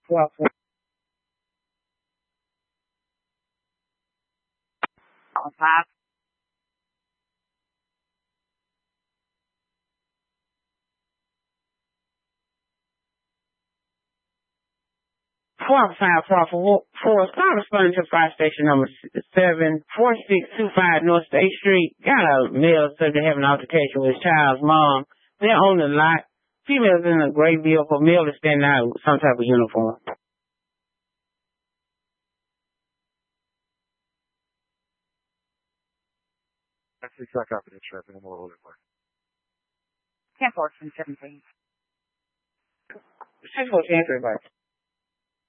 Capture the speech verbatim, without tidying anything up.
Well, five. Four five four four four. Start responding to fire station number seven four six two five North State Street. Got a male subject having an altercation with his child's mom. They're on the lot. Female's in a gray vehicle. Male is standing out with some type of uniform. That's the exact copy of the trip, and we'll hold it for. ten fourteen seventeen. six fourteen, everybody.